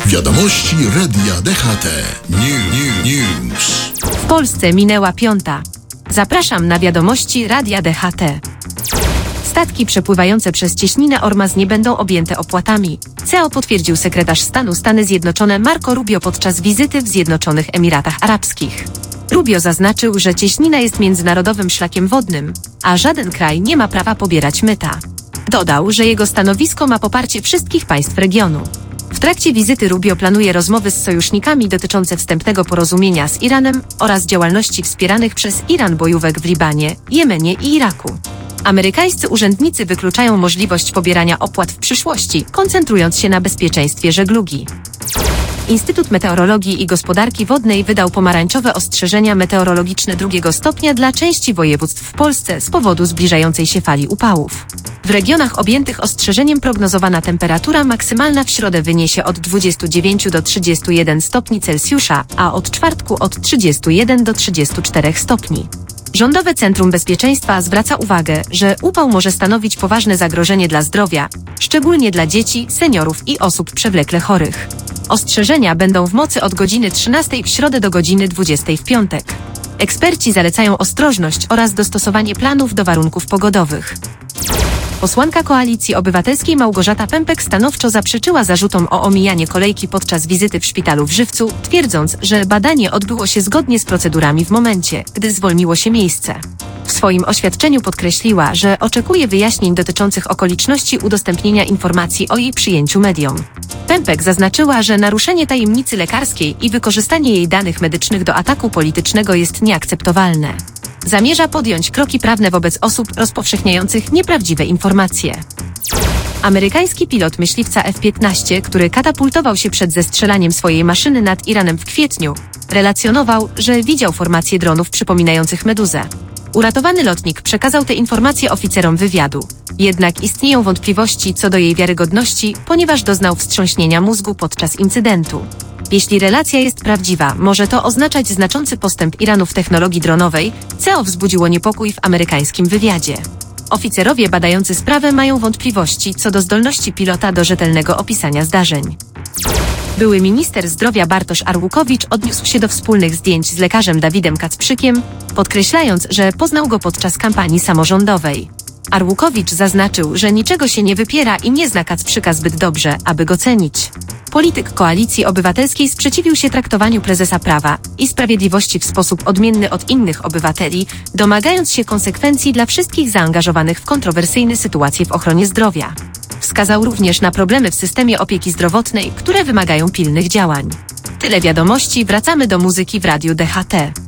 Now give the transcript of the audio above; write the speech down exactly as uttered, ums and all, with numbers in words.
Wiadomości Radia D H T. New, new, news. W Polsce minęła piąta. Zapraszam na wiadomości Radia D H T. Statki przepływające przez cieśninę Ormaz nie będą objęte opłatami. C E O potwierdził sekretarz stanu Stany Zjednoczone Marco Rubio podczas wizyty w Zjednoczonych Emiratach Arabskich. Rubio zaznaczył, że cieśnina jest międzynarodowym szlakiem wodnym, a żaden kraj nie ma prawa pobierać myta. Dodał, że jego stanowisko ma poparcie wszystkich państw regionu. W trakcie wizyty Rubio planuje rozmowy z sojusznikami dotyczące wstępnego porozumienia z Iranem oraz działalności wspieranych przez Iran bojówek w Libanie, Jemenie i Iraku. Amerykańscy urzędnicy wykluczają możliwość pobierania opłat w przyszłości, koncentrując się na bezpieczeństwie żeglugi. Instytut Meteorologii i Gospodarki Wodnej wydał pomarańczowe ostrzeżenia meteorologiczne drugiego stopnia dla części województw w Polsce z powodu zbliżającej się fali upałów. W regionach objętych ostrzeżeniem prognozowana temperatura maksymalna w środę wyniesie od dwudziestu dziewięciu do trzydziestu jeden stopni Celsjusza, a od czwartku od trzydziestu jeden do trzydziestu czterech stopni. Rządowe Centrum Bezpieczeństwa zwraca uwagę, że upał może stanowić poważne zagrożenie dla zdrowia, szczególnie dla dzieci, seniorów i osób przewlekle chorych. Ostrzeżenia będą w mocy od godziny trzynastej w środę do godziny dwudziestej w piątek. Eksperci zalecają ostrożność oraz dostosowanie planów do warunków pogodowych. Posłanka Koalicji Obywatelskiej Małgorzata Pępek stanowczo zaprzeczyła zarzutom o omijanie kolejki podczas wizyty w szpitalu w Żywcu, twierdząc, że badanie odbyło się zgodnie z procedurami w momencie, gdy zwolniło się miejsce. W swoim oświadczeniu podkreśliła, że oczekuje wyjaśnień dotyczących okoliczności udostępnienia informacji o jej przyjęciu mediom. Pępek zaznaczyła, że naruszenie tajemnicy lekarskiej i wykorzystanie jej danych medycznych do ataku politycznego jest nieakceptowalne. Zamierza podjąć kroki prawne wobec osób rozpowszechniających nieprawdziwe informacje. Amerykański pilot myśliwca F piętnaście, który katapultował się przed zestrzelaniem swojej maszyny nad Iranem w kwietniu, relacjonował, że widział formacje dronów przypominających meduzę. Uratowany lotnik przekazał te informacje oficerom wywiadu. Jednak istnieją wątpliwości co do jej wiarygodności, ponieważ doznał wstrząśnienia mózgu podczas incydentu. Jeśli relacja jest prawdziwa, może to oznaczać znaczący postęp Iranu w technologii dronowej, co wzbudziło niepokój w amerykańskim wywiadzie. Oficerowie badający sprawę mają wątpliwości co do zdolności pilota do rzetelnego opisania zdarzeń. Były minister zdrowia Bartosz Arłukowicz odniósł się do wspólnych zdjęć z lekarzem Dawidem Kacprzykiem, podkreślając, że poznał go podczas kampanii samorządowej. Arłukowicz zaznaczył, że niczego się nie wypiera i nie zna Kacprzyka zbyt dobrze, aby go cenić. Polityk Koalicji Obywatelskiej sprzeciwił się traktowaniu prezesa Prawa i Sprawiedliwości w sposób odmienny od innych obywateli, domagając się konsekwencji dla wszystkich zaangażowanych w kontrowersyjne sytuacje w ochronie zdrowia. Wskazał również na problemy w systemie opieki zdrowotnej, które wymagają pilnych działań. Tyle wiadomości, wracamy do muzyki w Radiu D H T.